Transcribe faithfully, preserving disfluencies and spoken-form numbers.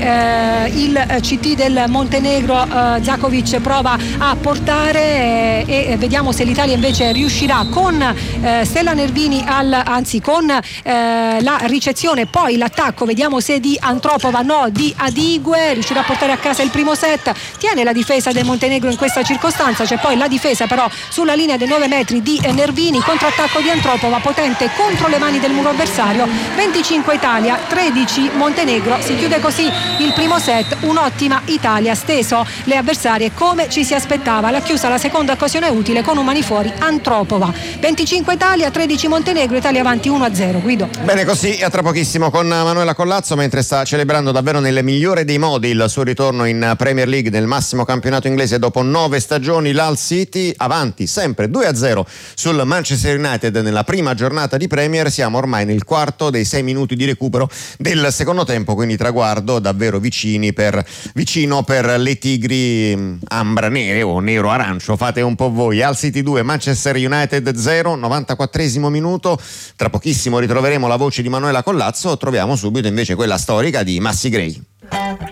eh, il C T del Montenegro, eh, Zakovic prova a portare eh, e vediamo se l'Italia invece riuscirà con eh, Stella Nervini al, anzi con eh, la ricezione, poi l'attacco, vediamo se di Antropova, no, di Adigue, riuscirà a portare a casa il primo set. Tiene la difesa del Montenegro in questa circostanza, c'è poi la difesa però sulla linea dei nove metri di Nervini, contrattacco di Antropova potente contro le mani del muro avversario. Venticinque Italia, tredici Montenegro, si chiude così il primo set. Un'ottima Italia, steso le avversarie come ci si aspettava, l'ha chiusa la seconda occasione utile con un mani fuori Antropova. Venticinque Italia, tredici Montenegro, Italia avanti uno a zero. Guido. Bene, così a tra pochissimo con Manuela Collazzo, mentre sta celebrando davvero nel migliore dei modi il suo ritorno in Premier League, nel massimo campionato inglese dopo nove stagioni. L'Hull City avanti sempre due a zero sul Manchester United nella prima giornata di Premier. Siamo ormai nel quarto dei sei minuti di recupero del secondo tempo, quindi traguardo davvero vicini per, vicino per le tigri ambra nere o nero arancio, fate un po' voi. Hull City due, Manchester United zero, novantaquattresimo minuto. Tra pochissimo ritroveremo la voce di Manuela Collazzo, troviamo subito invece quella storica di Massi Gray.